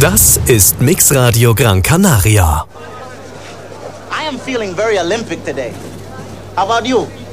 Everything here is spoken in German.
Das ist Mixradio Gran Canaria. I am feeling very Olympic today. How about you?